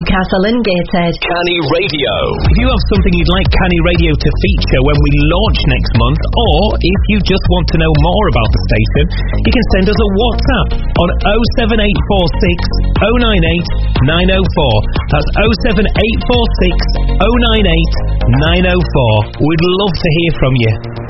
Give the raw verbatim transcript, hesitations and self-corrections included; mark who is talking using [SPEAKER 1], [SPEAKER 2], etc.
[SPEAKER 1] Castle and Gateshead.
[SPEAKER 2] Canny Radio.
[SPEAKER 3] If you have something you'd like Canny Radio to feature when we launch next month, or if you just want to know more about the station, you can send us a WhatsApp on oh seven eight four six, oh nine eight, nine oh four. That's oh seven eight four six, oh nine eight, nine oh four. We'd love to hear from you.